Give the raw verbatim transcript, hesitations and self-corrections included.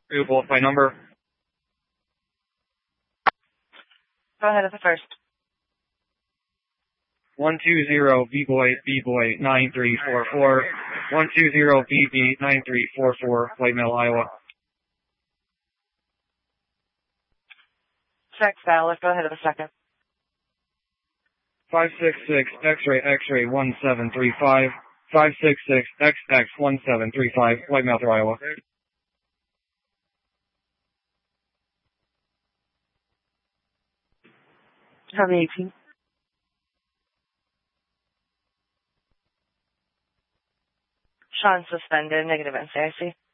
We will both by number. Go ahead at the first. one two zero B boy B boy nine three four four. one two zero B B nine three four four, White Mill, Iowa. Check valid. Go ahead at the second. five six six X-ray X-ray one seven three five. five six six X X one seven three five, White Mouth, Iowa. From eighteen. Sean suspended. Negative N C I C.